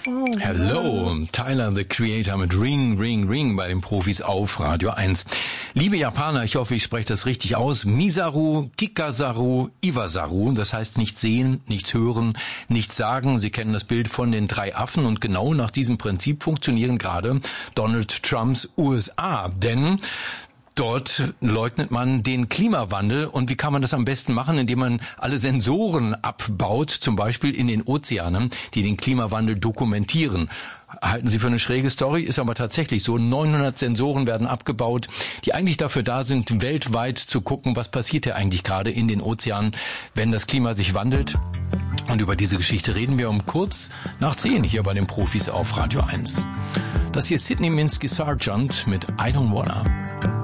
Hello, Tyler, the Creator mit Ring, Ring, Ring bei den Profis auf Radio 1. Liebe Japaner, ich hoffe, ich spreche das richtig aus. Misaru, Kikasaru, Iwasaru, das heißt nichts sehen, nichts hören, nichts sagen. Sie kennen das Bild von den 3 Affen und genau nach diesem Prinzip funktionieren gerade Donald Trumps USA, denn dort leugnet man den Klimawandel. Und wie kann man das am besten machen? Indem man alle Sensoren abbaut, zum Beispiel in den Ozeanen, die den Klimawandel dokumentieren. Halten Sie für eine schräge Story, ist aber tatsächlich so. 900 Sensoren werden abgebaut, die eigentlich dafür da sind, weltweit zu gucken, was passiert hier eigentlich gerade in den Ozeanen, wenn das Klima sich wandelt. Und über diese Geschichte reden wir um kurz nach 10 hier bei den Profis auf Radio 1. Das hier ist Sydney Minsky Sargent mit I Don't Wanna.